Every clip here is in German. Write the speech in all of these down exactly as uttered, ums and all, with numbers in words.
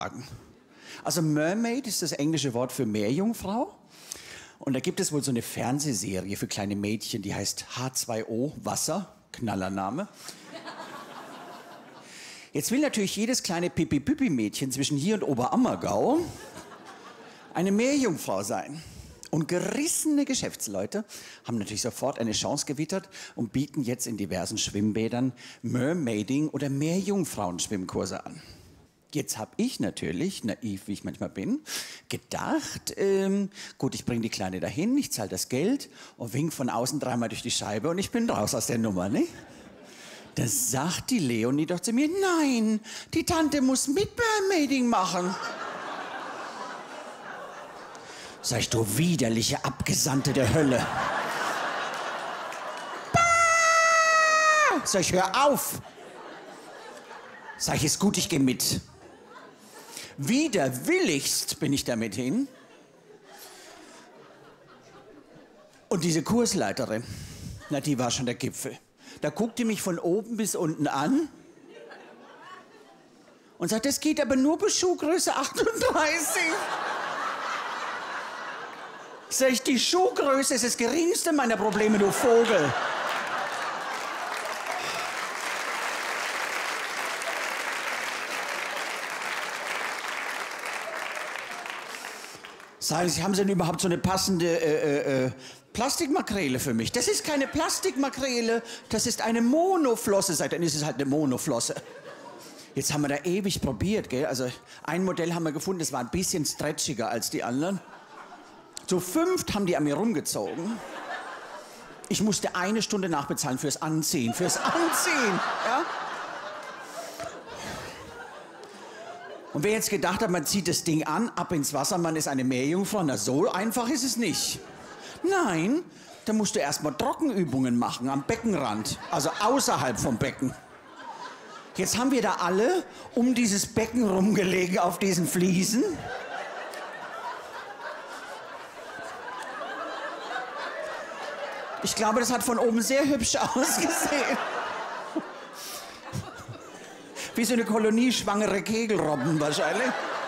sagen. Also Mermaid ist das englische Wort für Meerjungfrau. Und da gibt es wohl so eine Fernsehserie für kleine Mädchen, die heißt H zwei O, Wasser, Knallername. Jetzt will natürlich jedes kleine Pipi-Pipi-Mädchen zwischen hier und Oberammergau eine Meerjungfrau sein. Und gerissene Geschäftsleute haben natürlich sofort eine Chance gewittert und bieten jetzt in diversen Schwimmbädern Mermaiding- oder Meerjungfrauen-Schwimmkurse an. Jetzt habe ich natürlich, naiv wie ich manchmal bin, gedacht, ähm, gut, ich bringe die Kleine dahin, ich zahle das Geld und wink von außen dreimal durch die Scheibe und ich bin raus aus der Nummer, ne? Da sagt die Leonie doch zu mir, nein, die Tante muss mit Mermaiding machen. Sag ich, du widerliche Abgesandte der Hölle. Bah! Sag ich, hör auf. Sag ich, ist gut, ich gehe mit. Widerwilligst bin ich damit hin. Und diese Kursleiterin, na, die war schon der Gipfel. Da guckt die mich von oben bis unten an und sagt, das geht aber nur bis Schuhgröße achtunddreißig. Sag ich, die Schuhgröße ist das geringste meiner Probleme, du Vogel. Sagen Sie, haben Sie denn überhaupt so eine passende äh, äh, Plastikmakrele für mich? Das ist keine Plastikmakrele, das ist eine Monoflosse. Seit dann ist es halt eine Monoflosse. Jetzt haben wir da ewig probiert, gell? Also ein Modell haben wir gefunden, das war ein bisschen stretchiger als die anderen. Zu fünft haben die an mir rumgezogen. Ich musste eine Stunde nachbezahlen fürs Anziehen, fürs Anziehen, ja? Und wer jetzt gedacht hat, man zieht das Ding an, ab ins Wasser, man ist eine Meerjungfrau, na so einfach ist es nicht. Nein, da musst du erstmal Trockenübungen machen am Beckenrand, also außerhalb vom Becken. Jetzt haben wir da alle um dieses Becken rumgelegen auf diesen Fliesen. Ich glaube, das hat von oben sehr hübsch ausgesehen. Wie so eine Kolonie schwangere Kegelrobben wahrscheinlich.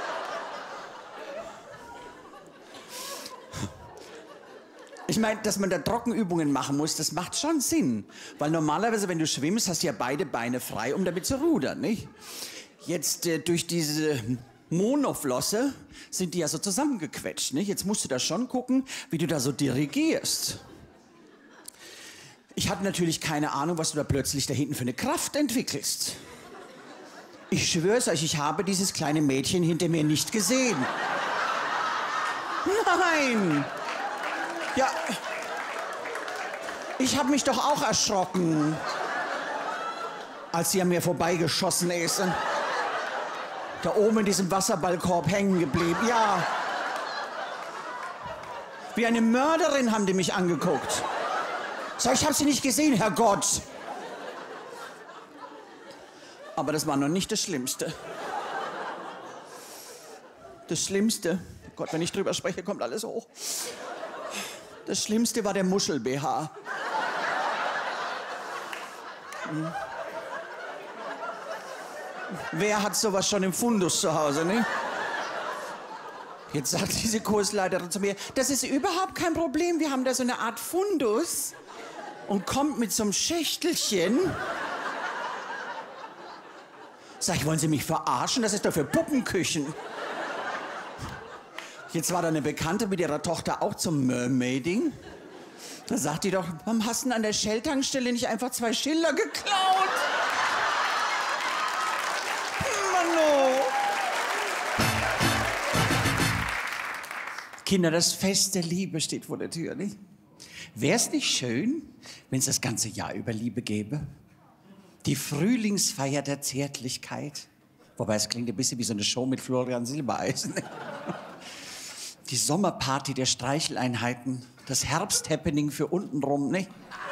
Ich meine, dass man da Trockenübungen machen muss, das macht schon Sinn. Weil normalerweise, wenn du schwimmst, hast du ja beide Beine frei, um damit zu rudern, nicht? Jetzt äh, durch diese Monoflosse sind die ja so zusammengequetscht, nicht? Jetzt musst du da schon gucken, wie du da so dirigierst. Ich hatte natürlich keine Ahnung, was du da plötzlich da hinten für eine Kraft entwickelst. Ich schwör's euch, ich habe dieses kleine Mädchen hinter mir nicht gesehen. Nein! Ja, ich habe mich doch auch erschrocken, als sie an mir vorbeigeschossen ist. Da oben in diesem Wasserballkorb hängen geblieben, ja. Wie eine Mörderin haben die mich angeguckt. Sag, ich habe sie nicht gesehen, Herrgott. Aber das war noch nicht das Schlimmste. Das Schlimmste, Gott, wenn ich drüber spreche, kommt alles hoch. Das Schlimmste war der Muschel-B H. Hm. Wer hat sowas schon im Fundus zu Hause, ne? Jetzt sagt diese Kursleiterin zu mir, das ist überhaupt kein Problem, wir haben da so eine Art Fundus und kommt mit so einem Schächtelchen. Sag ich, wollen Sie mich verarschen? Das ist doch für Puppenküchen. Jetzt war da eine Bekannte mit ihrer Tochter auch zum Mermaiding. Da sagt die doch, warum hast du denn an der Shell-Tankstelle nicht einfach zwei Schilder geklaut? Mano. Kinder, das Fest der Liebe steht vor der Tür, nicht? Wäre es nicht schön, wenn es das ganze Jahr über Liebe gäbe? Die Frühlingsfeier der Zärtlichkeit. Wobei, es klingt ein bisschen wie so eine Show mit Florian Silbereisen. Die Sommerparty der Streicheleinheiten. Das Herbsthappening für untenrum, nicht?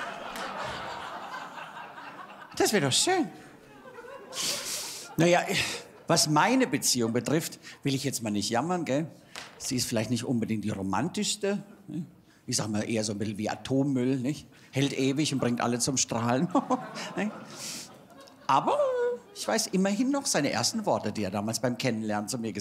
Das wäre doch schön. Naja, was meine Beziehung betrifft, will ich jetzt mal nicht jammern, gell? Sie ist vielleicht nicht unbedingt die romantischste. Ne? Ich sag mal eher so ein bisschen wie Atommüll, nicht? Hält ewig und bringt alle zum Strahlen. Aber Ich weiß immerhin noch seine ersten Worte, die er damals beim Kennenlernen zu mir gesagt hat.